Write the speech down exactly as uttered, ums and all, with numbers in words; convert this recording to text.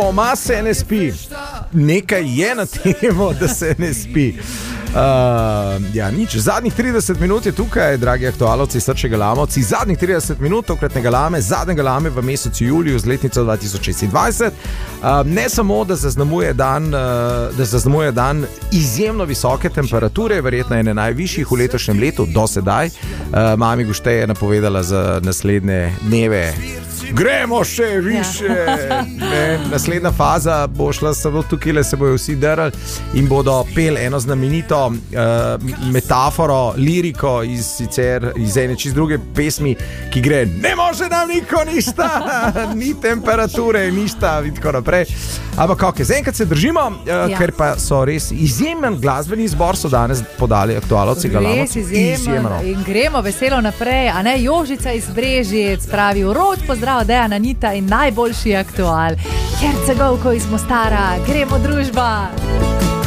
Oma se ne spi. Nekaj je na temo, da se ne spi. Uh, ja, nič. Zadnjih trideset minut je tukaj, dragi aktualovci, Srče Galamovci. Zadnjih trideset minut tokratne galame, zadnje galame v mesecu juliju z letnico dva tisoč šestindvajset. Uh, ne samo, da zaznamuje dan, uh, da zaznamuje dan izjemno visoke temperature, verjetno ene najvišjih v letošnjem letu do sedaj. Uh, mami Gušte je napovedala za naslednje dneve. Gremo še više. Ja. Ne, naslednja faza bo šla samo tukaj, se bojo vsi drli in bodo pel eno znamenito uh, metaforo, liriko iz, sicer, iz ene čist druge pesmi, ki gre: ne može nam niko ništa, ni temperature, ništa in tako naprej. Ampak ok, zaenkrat se držimo, uh, ja. Ker pa so res izjemen glasbeni izbor so danes podali aktualovci Galamovci. Res izjemen in gremo veselo naprej, a ne? Jožica iz Brežic pravi: vroč pozdrav Dejana, Anita in najboljši aktual. Hercegovko iz Mostara, gremo družba.